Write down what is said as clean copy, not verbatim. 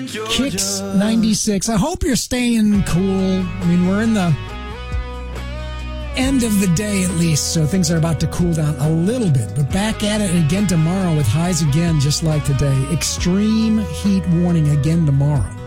Kicks 96. I hope you're staying cool. I mean, we're in the end of the day at least, so things are about to cool down a little bit. But back at it again tomorrow with highs again, just like today. Extreme heat warning again tomorrow.